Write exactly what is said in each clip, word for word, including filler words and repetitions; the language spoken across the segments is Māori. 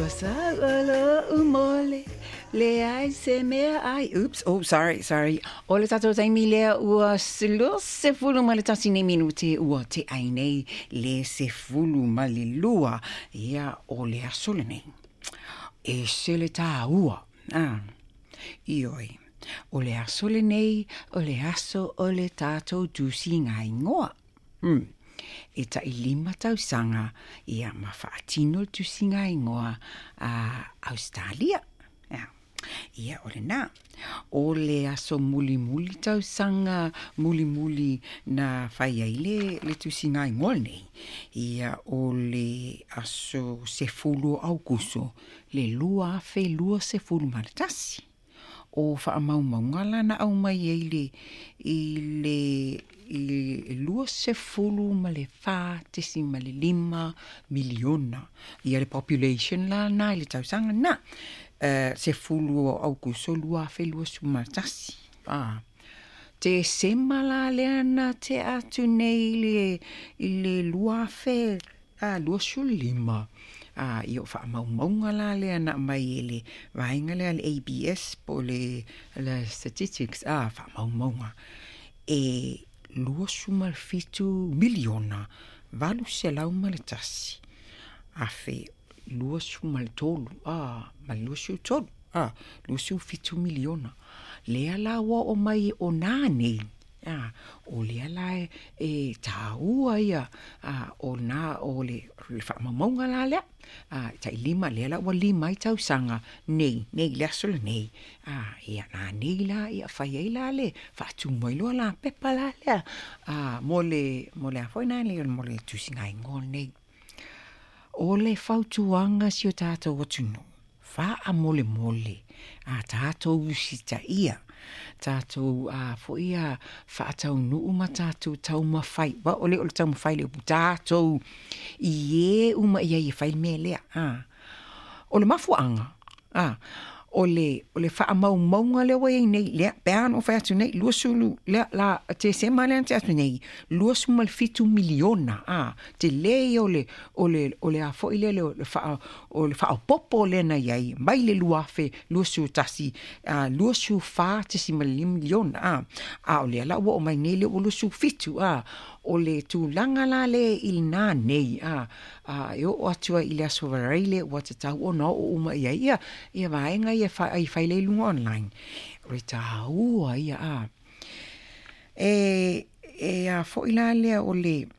Osa olo umole le ai se mea ai. Oops, oh sorry, sorry. Ole tato taimi lea ua silo se fulu ma le tasine minute ua te ainei le se fulu ma le lua ia o le asole nei. E se le tā ua. Ah, ioi. O le asole nei o le aso o le tato dusi ngai ngoa. Hmm. E ta i lima tau sanga ia mawhaatino tu singa ingoa a Australia. Ia, ia ole nā. O le aso muli muli tau sanga muli muli na whai ai le, le tu singa ingoa nei. Ia o le aso se fulu au kuso le lua fe lua se fulu maratasi. O wha mau maunga lana au mai e le, i le, i lua se fulu ma le wha tesi ma le lima miliona. Ia le population lana i le tausanga na. Uh, se fulu au kuso lua fe lua sumatasi. Ah. Te sema la leana te atu nei le, le lua fe ah, lua su lima. Ah, io fa mau maunga la le ana mai ele vainga le al A B S po le, le statistics ah fa mau maunga e lua sumal fitu miliona valu se lau male tasi a fe lua sumal tolu ah ma lua su tolu ah lua su fitu miliona le ala wa o mai o nane ah o le ala e, e taua ia ah o na o le le fa maunga la le ah tai lima le ala wa lima i tau sanga nei nei le asole nei ah ia na nei la ia fa ia la le fa tu moi lo la pepa la le ah mo le mo le foi na le mo le tu singa ngol nei o le fautuanga si o tato watuno fa a mole mole a tato usita ia tato a fo ia fa tau no uma tato tau ma fai wa ole ole tau ma fai le tato ie uma ia ia fai me le a ole mafuanga a ole ole fa mau maunga le wa nei le pean o fa tu nei lo sulu le la te semana te atu nei lo sumal fitu miliona a te le ole ole ole a fo ile le fa ole fa popo le na ia mai le lua fe lo su tasi a lo su fa te si miliona a a ole la o mai nei le lo su fitu a ole tu langa la le il na nei a a yo o atua ile asovareile o te tau o no o uma ia ia ia vaenga ia fa ai fai le lunga online rita ua ia a e e a fo ila le ole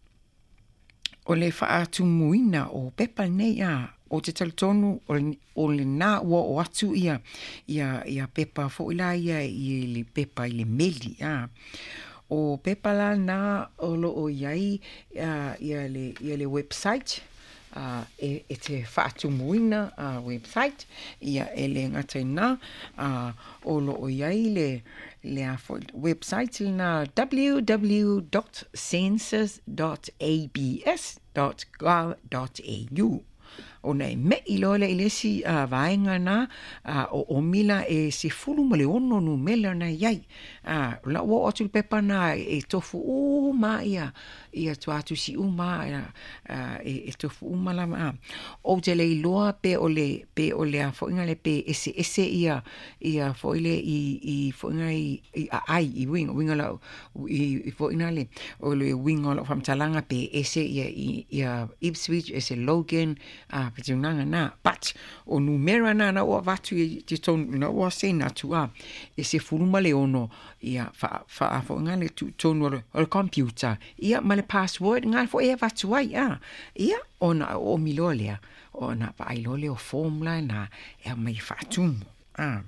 ole fa atu muina o pepa nei a o te taltonu o le na ua o atu ia ia ia pepa fo ila ia i le pepa i le meli a o pepa la na o lo o iai uh, ia le ia le website uh, e, e te whaatumuina uh, website ia e le ngatai na uh, o lo o iai le le a website na w w w dot census dot a b s dot gov dot a u o nei me ilo le ilesi a uh, vaenga na uh, o o mila e se fulu male ono no mela na yai a uh, la wo o tul pepa na e tofu o ma ia ia tu atu si uma uh, e, e tofu uma la ma o te le loa pe o le pe o le a foinga le pe ese ese ia ia foile i i foinga i, i a ai i wing winga la i, i foinga le o le winga la fam talanga pe ese ia i ia Ipswich ese Logan a uh, Pitunanga na but o numera na na o vatu i te tonu na o se na tu a e se fuluma le ono ia fa fa fo ngale tu tonu o computer ia ma le password ngal fo e vatu ai a ia ona o milolea ona pa ai lole o formula na e mai fatu a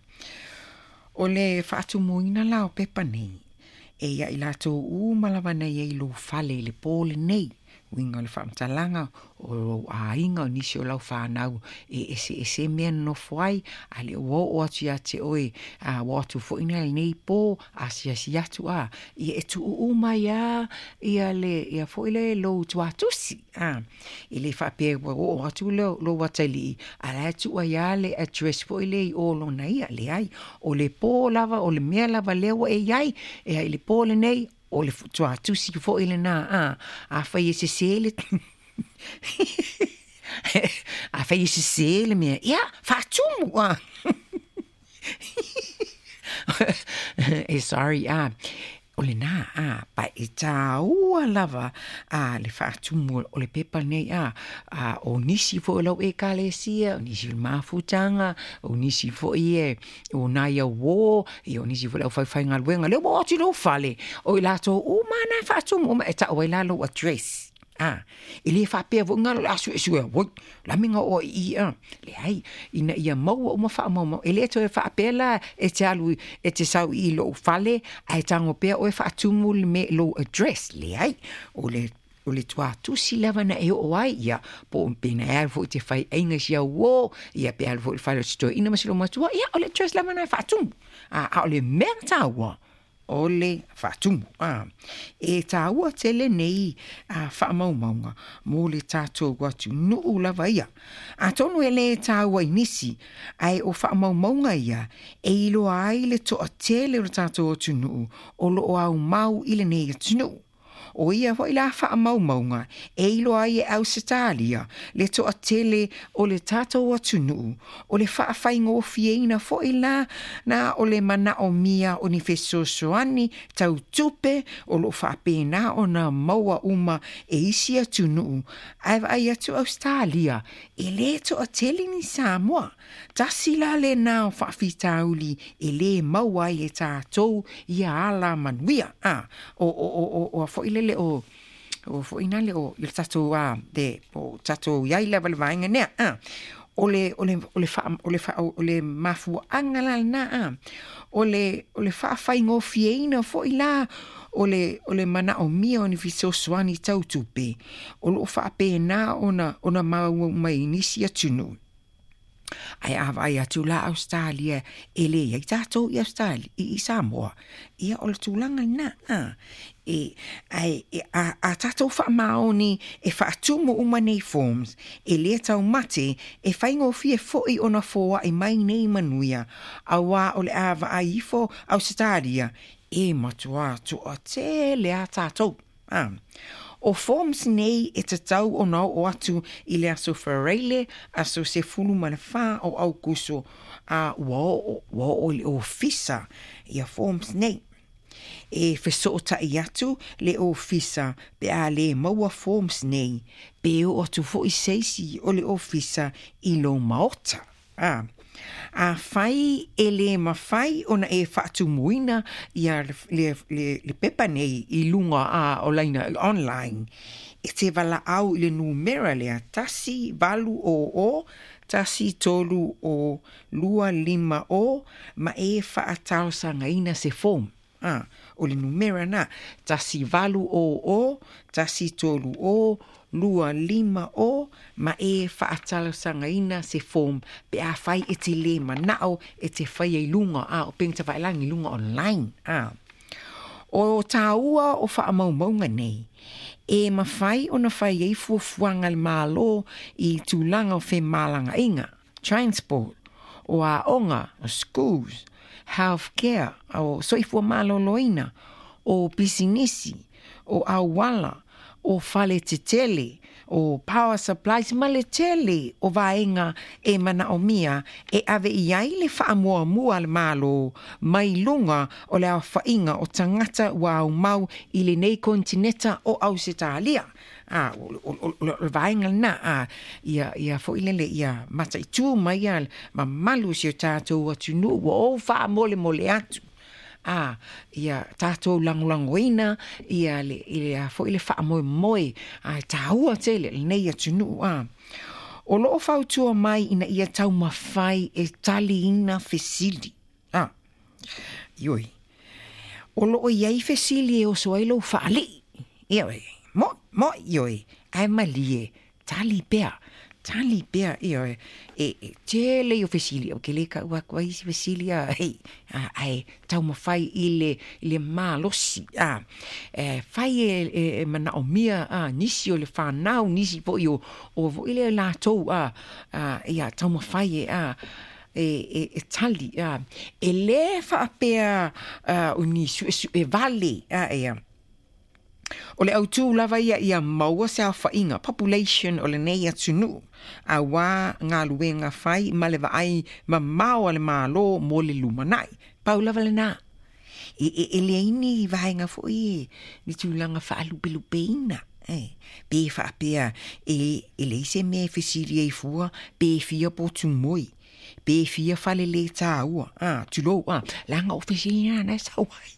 o le fatu moina la o pepa nei e ia ila to u malava nei e lo fale le pole nei winga le whamtalanga o a inga o nisi o lau whanau e ese ese mea no whai a le o o atu ia te oe a watu fo ina le nei po a si a si atu a i e tu u mai a ia le ia fo ile lo tu atusi a i le whapea o atu lo lo watali a le atu a ia le address fo ile o lo na ia le ai o le po lava o le mea lava lewa e iai e ai le po le nei o le futua tu si fo ile na a a fa ye se se le a fai se sele me ia fatumu ah eh sorry ah ole na ah pa ita ua lava ah le fatumu o le pepa nei ah ah o nisi fo lo e kalesia o nisi mafutanga o nisi fo ie o na ia wo e o nisi fo lo fai fai ngal wenga le mo ti lo fale o la to o mana fatumu ma eta o la lo address ah ele fa pe vo ngal asu asu wo la minga o i a le ai ina ia mau o ma fa mau ele to fa pe la e talu e te sau i lo fale ai tango pe o fa tumul me lo address le ai o le o le tua tu si lava na e o ai ia po un pena e vo te fai ainga sia wo ia pe alvo fa le sto ina masilo matua ia o le address lava na fa tum a o le merta wa ole fatumu ah e taua tele nei a fa mau maunga mo le tato watu no lava ia a tonu ele taua inisi ai o fa mau maunga ia e ilo ai le to tele o tato tunu o lo au mau ile nei tunu o ia foi la fa mau maunga e ilo ai e Australia le to tele o le tato watunu o le fa fa ingo fiena foi la na o le mana o mia o ni feso soani tau tupe o lo fa pena ona maua uma e isia tunu ai ai to Australia e le to tele ni Samoa tasila le na fa fitauli e le maua e tato ia ala manuia ah o o o o foi le o o fo ina le o il tato a de o tato ia ile val vainga ne ah o le o le o le fa o le fa o le mafu angala na ah o le o le fa fa ingo fiena fo ila o le o le mana o mia ni fiso swani tau tupe o lo fa pe na ona ona ma mai inisia tunu ai avai atu la Australia ele ia tato i Australia i Samoa ia o le tulanga na ah e ai a, a tato fa maoni e fa tumu umane forms e le tau mate e faingo fie foi ona foa e mai nei manuia awa o le ava ai fo Australia e matua tu o te le a tato ah o forms nei e te tau o nau o atu i le aso whareile aso se fulu malafa o au kuso a wao o le ofisa i a forms nei. E whesota i atu le ofisa pe a le maua forms nei pe o atu fo i seisi o le ofisa i lo maota. Ah. A fai e le mawhai ona e whaatu muina i a le, le, le pepa nei i lunga a o laina online. E te wala au i le numera lea tasi valu o o, tasi tolu o lua lima o, ma e whaatau sanga ina se form. Ah, o le numera na, tasi valu o o, tasi tolu o, lua lima o, ma e whaatalo sanga ina se form pe a whai e te le manao e te whai e lunga a o pengta whailangi lunga online. Ah. O tāua o whaamau maunga nei, e ma whai o na whai e fuafuanga le malo i tūlanga o whe malanga inga, transport, o a onga, o schools, healthcare, o soifua malo loina, o pisinisi, o awala, o fale te tele, o power supplies male tele, o vaenga e mana o mia, e ave i ai le whaamua mua le malo, mai lunga o le au whainga o tangata wa au mau i le nei kontineta o Ausitalia. Ah, o le vaenga na, ah, ia, ia fo ilele, ia mata i tū mai al, ma malu si o tātou atu nu, o wha mole mole atu. Ah, ia tātou langolangoina, ia le, ia fo ile wha moe moe, ah, tāua tele, le nei atu nu, ah. O loo whautua mai ina ia tau mawhai e tali ina fesili. Ah, ioi. O loo iai fesili e o soailo whaali. Ioi, mo, mo, ioi, ai malie, tali pea. Tali pea, ioi, e, e tele o fesili, o ke le ka ua kua isi fesili, a, hei, a, ai, tau mawhai i le, le malosi, a, e, whai e, e, e mana o mia, a, nisi o le whanau, nisi po i o, o vo i le lātou, a, a, ia, tau mawhai e, a, e, e, e tali, a, e le whaapea, a, o nisu, e, e vale, a, e, a, O le au tū lava ia ia maua se a whainga, population o le nei atunu, a wā ngā lue ngā whai, ma le vaai ma maua le mālo mo le lumanai. Pau lava le nā. E, e, e le ini i vaenga fo i, ni tūlanga wha lupe lupe ina. Eh, pe wha pia, e, e le se me fesiri e fua, pe fia po tumoi. Pe fia whale le tā ua. Ah, tulo, ah, langa o fesiri na sawai.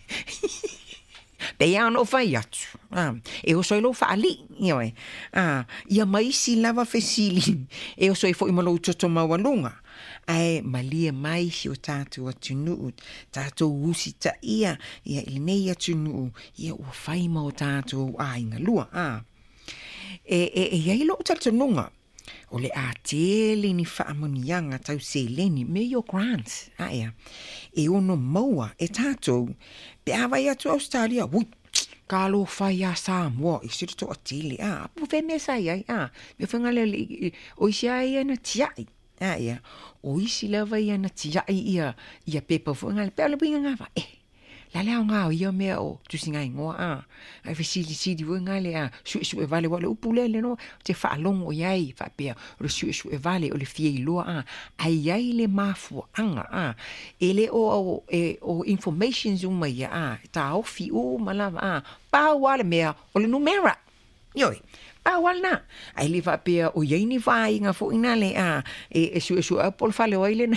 Pe ia no fai atu. Ah, e o soilo whaali, ioi. Ah, ia maisi lava fesili. E o soi fo i malo toto mawalunga. Ai, malia mai si o tātou atu nuu. Tātou usi ta ia. Ia ili nei atu nuu. Ia ua whai ma o tātou a inga lua. Ah. E, e, e ia ilo o tātou nunga. O le a tele ni whaamonianga tau se leni me your grants. Ah, ia. E ono maua e tātou. Pe awai atu Australia. Wui. Kalo whai a Samoa. I siri to a tele. Ah, apu whe me sai ai. Ah, me whangale o isi ai ana tiai. Ah, ia. O isi lava ia na tiai ia. Ia pepa whangale. Pe ala pinga ngā wha. Eh. La leo ngā o ia mea o tusi ngai ngoa. Ah. Ai whi sidi sidi wangale. Ah. Sue sue vale wale upulele no. Te whaalongo iai. Wha pia. O le sue sue vale o le fie iloa. Ah. Ai iai le mafua anga. Ah. E le o, o, e, o information zuma ia. Ah. Ta ofi o malava. Ah. Pā wale mea o le numera. Ioi. Pā wale na. Ai le wha pia o iai ni whai ngā fo ina le. Ah. E, e sue sue apol whale o aile na.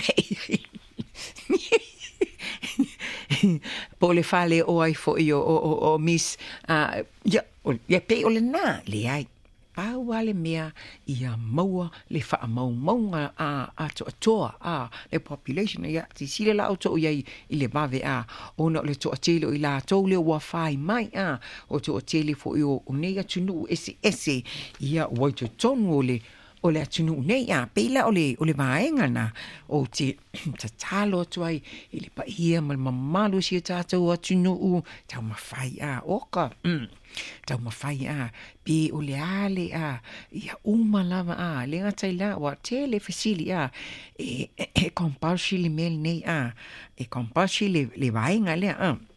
Po le fale o ai fo i o, o, o, o miss uh, ya, o, ya pe o le nā le ai pau ale mea ia maua le wha mau maunga a a to atoa a le population ia ti sile la auto o iai i le mave a ona le to atele o i la tau le ua whai mai a o to atele fo i o nei atunu ese ese ia waito tonu o le o le atunu nei a peila o le o le vaenga na o te ta talo tuai i le paia mal mamalu si tātou atunu u tau mawhai a oka mm. Tau mawhai a pe o le ale a ia umalama a le ngatai la wa te le fesili a e, e, e compulsory le mel nei a e compulsory le, le vaenga le a